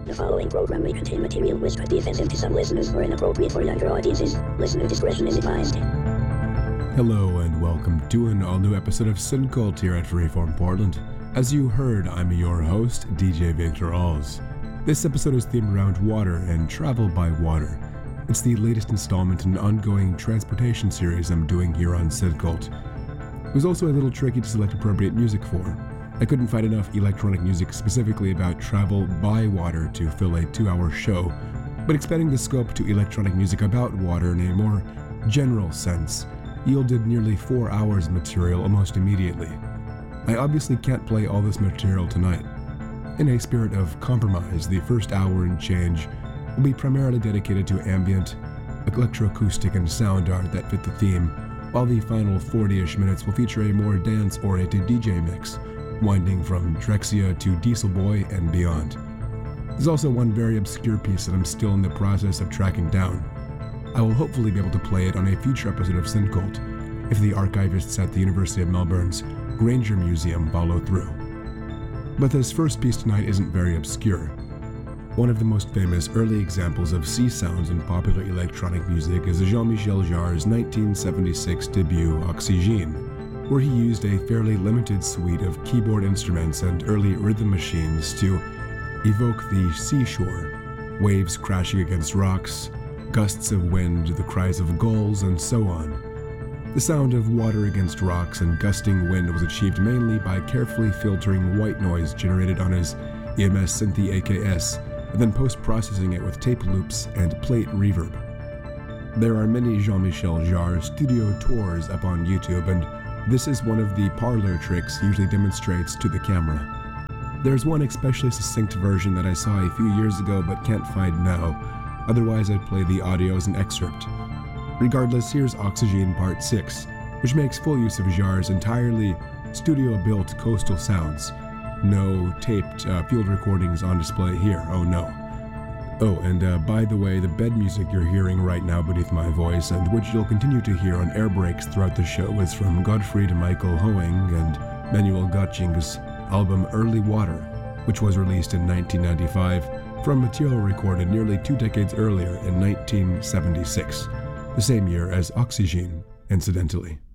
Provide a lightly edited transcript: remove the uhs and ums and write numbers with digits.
The following program may contain material which could be offensive to some listeners or inappropriate for younger audiences. Listener discretion is advised. Hello and welcome to an all-new episode of Sin Cult here at Freeform Portland. As you heard, I'm your host, DJ Victor Alls. This episode is themed around water and travel by water. It's the latest installment in an ongoing transportation series I'm doing here on Sin Cult. It was also a little tricky to select appropriate music for. I couldn't find enough electronic music specifically about travel by water to fill a 2-hour show, but expanding the scope to electronic music about water in a more general sense yielded nearly 4 hours of material almost immediately. I obviously can't play all this material tonight. In a spirit of compromise, the first hour and change will be primarily dedicated to ambient, electroacoustic, and sound art that fit the theme, while the final 40-ish minutes will feature a more dance-oriented DJ mix, winding from Drexciya to Diesel Boy and beyond. There's also one very obscure piece that I'm still in the process of tracking down. I will hopefully be able to play it on a future episode of Sin Cult, if the archivists at the University of Melbourne's Granger Museum follow through. But this first piece tonight isn't very obscure. One of the most famous early examples of C sounds in popular electronic music is Jean-Michel Jarre's 1976 debut Oxygène, where he used a fairly limited suite of keyboard instruments and early rhythm machines to evoke the seashore, waves crashing against rocks, gusts of wind, the cries of gulls, and so on. The sound of water against rocks and gusting wind was achieved mainly by carefully filtering white noise generated on his EMS Synthi AKS, and then post-processing it with tape loops and plate reverb. There are many Jean-Michel Jarre studio tours up on YouTube, and this is one of the parlor tricks he usually demonstrates to the camera. There's one especially succinct version that I saw a few years ago but can't find now, otherwise I'd play the audio as an excerpt. Regardless, here's Oxygène Part 6, which makes full use of Jarre's entirely studio-built coastal sounds. No taped field recordings on display here, oh no. Oh, and by the way, the bed music you're hearing right now beneath my voice, and which you'll continue to hear on air breaks throughout the show, is from Gottfried Michael Hoing and Manuel Gotching's album Early Water, which was released in 1995 from material recorded nearly 2 decades earlier in 1976, the same year as Oxygène, incidentally.